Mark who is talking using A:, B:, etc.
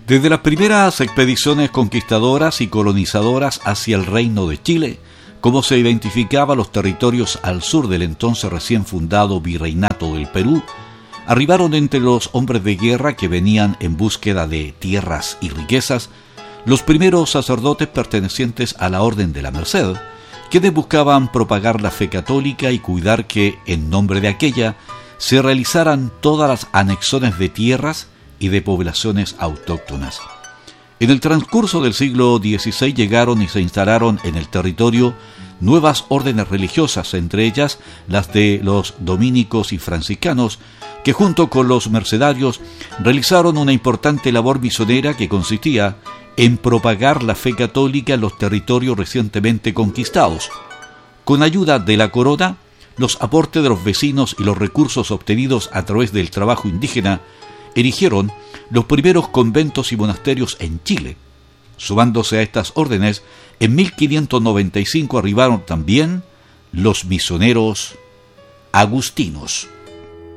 A: Desde las primeras expediciones conquistadoras y colonizadoras hacia el Reino de Chile, como se identificaba los territorios al sur del entonces recién fundado Virreinato del Perú, arribaron entre los hombres de guerra que venían en búsqueda de tierras y riquezas los primeros sacerdotes pertenecientes a la Orden de la Merced, quienes buscaban propagar la fe católica y cuidar que, en nombre de aquella, se realizaran todas las anexiones de tierras y de poblaciones autóctonas. En el transcurso del siglo XVI llegaron y se instalaron en el territorio nuevas órdenes religiosas, entre ellas las de los dominicos y franciscanos, que junto con los mercedarios realizaron una importante labor misionera que consistía en propagar la fe católica en los territorios recientemente conquistados. Con ayuda de la corona, los aportes de los vecinos y los recursos obtenidos a través del trabajo indígena erigieron los primeros conventos y monasterios en Chile. Sumándose a estas órdenes, en 1595 arribaron también los misioneros agustinos.